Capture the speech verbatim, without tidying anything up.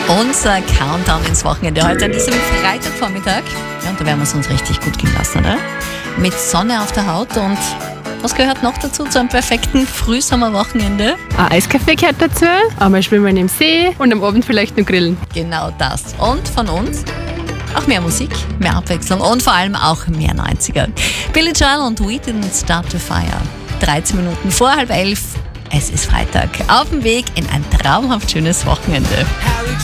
Unser Countdown ins Wochenende heute an diesem Freitagvormittag. Ja, und da werden wir es uns richtig gut gehen lassen, oder? Mit Sonne auf der Haut und was gehört noch dazu zu einem perfekten Frühsommerwochenende? Ein Eiskaffee gehört dazu, einmal schwimmen im See und am Abend vielleicht noch grillen. Genau das. Und von uns auch mehr Musik, mehr Abwechslung und vor allem auch mehr neunziger. Billy Joel und We Didn't Start the Fire. dreizehn Minuten vor halb elf. Es ist Freitag. Auf dem Weg in ein traumhaft schönes Wochenende.